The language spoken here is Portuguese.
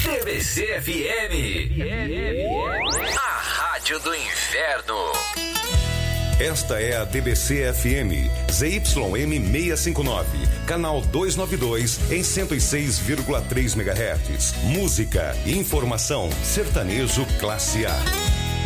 DBC FM, a rádio do inferno. Esta é a DBC FM, ZYM 659, canal 292 em 106,3 MHz. Música, informação, sertanejo classe A.